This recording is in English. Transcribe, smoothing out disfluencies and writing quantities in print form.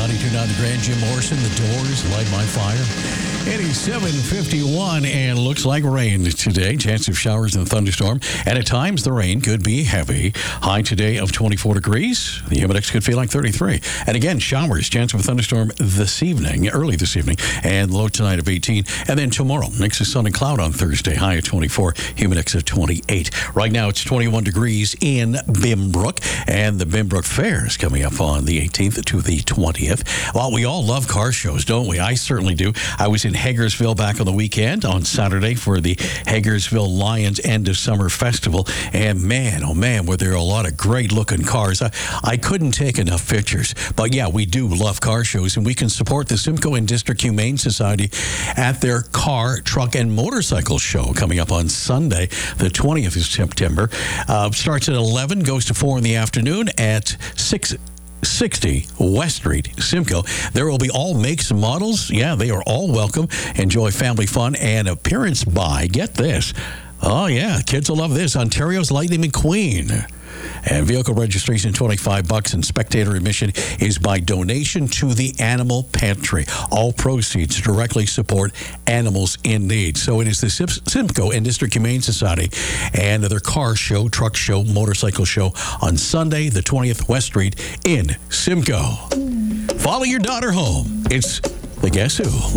everybody. Turn on the Grand Jim Morrison, The Doors, Light My Fire. It is 7:51 and looks like rain today. Chance of showers and thunderstorm. And at times, the rain could be heavy. High today of 24 degrees. The humidex could feel like 33. And again, showers. Chance of a thunderstorm this evening, early this evening. And low tonight of 18. And then tomorrow, mix of sun and cloud on Thursday. High of 24. Humidex of 28. Right now, it's 21 degrees in Bimbrook. And the Bimbrook Fair is coming up on the 18th to the 20th. Well, we all love car shows, don't we? I certainly do. I was in Hagersville back on the weekend on Saturday for the Hagersville Lions End of Summer Festival. And man, oh man, were there a lot of great looking cars. I couldn't take enough pictures. But yeah, we do love car shows, and we can support the Simcoe and District Humane Society at their car, truck, and motorcycle show coming up on Sunday, the 20th of September. Starts at 11, goes to 4 in the afternoon at 660 West Street, Simcoe. There will be all makes and models. Yeah, they are all welcome. Enjoy family fun and appearance by, get this. Oh, yeah, kids will love this. Ontario's Lightning McQueen. And vehicle registration, $25, and spectator admission is by donation to the Animal Pantry. All proceeds directly support animals in need. So it is the Simcoe and District Humane Society and their car show, truck show, motorcycle show on Sunday, the 20th West Street in Simcoe. Follow your daughter home. It's the Guess Who.